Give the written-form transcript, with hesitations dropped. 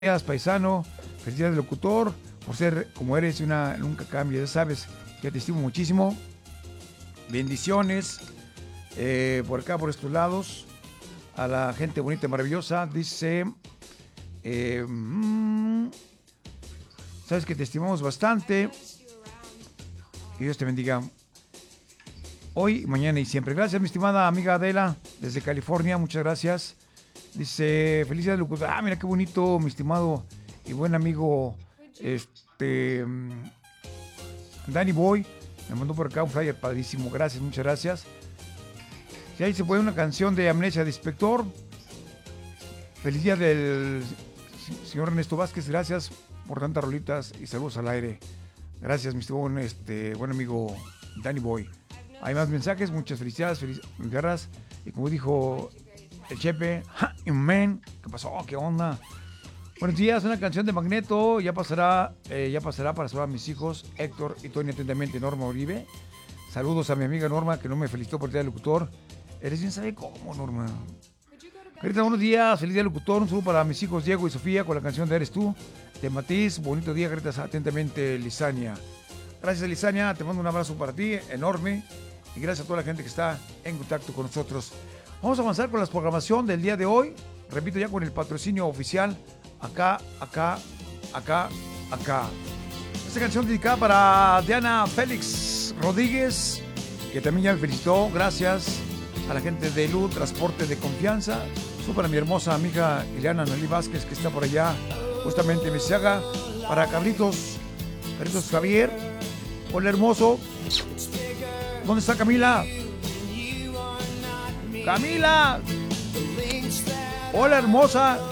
días, paisano. Felicidades, locutor, por ser como eres y nunca cambia. Ya sabes que te estimo muchísimo. Bendiciones por acá, por estos lados. A la gente bonita y maravillosa. Dice, eh, mm, sabes que te estimamos bastante. Que Dios te bendiga hoy, mañana y siempre. Gracias, mi estimada amiga Adela, desde California. Muchas gracias. Dice, felicidades, locutor. Ah, mira qué bonito, mi estimado y buen amigo, este, Danny Boy. Me mandó por acá un flyer padrísimo. Gracias, muchas gracias. Y ahí se pone una canción de Amnesia de Inspector. Feliz día del señor Ernesto Vázquez. Gracias por tantas rolitas y saludos al aire. Gracias, mi buen amigo Danny Boy. Hay más mensajes, muchas felicidades, garras. Y como dijo el Chepe, man, ¿qué pasó? ¿Qué onda? Buenos días, una canción de Magneto. Ya pasará para saludar a mis hijos, Héctor y Tony, atentamente, Norma Oribe. Saludos a mi amiga Norma, que no me felicitó por el día del locutor. Eres bien sabe cómo, Norma. Carita, buenos días, feliz día del locutor. Un saludo para mis hijos Diego y Sofía con la canción de Eres Tú, de Matiz. Bonito día, Carita, atentamente, Lisania. Gracias, Lisania, te mando un abrazo para ti, enorme. Y gracias a toda la gente que está en contacto con nosotros. Vamos a avanzar con la programación del día de hoy. Repito, ya con el patrocinio oficial. Acá. Esta canción dedicada para Diana Félix Rodríguez, que también ya me felicitó. Gracias a la gente de LU Transporte de Confianza. Para mi hermosa amiga Ileana Nelly Vázquez, que está por allá, justamente en Misiaga. Para Carlitos Javier. Hola, hermoso. ¿Dónde está Camila? Camila. Hola, hermosa.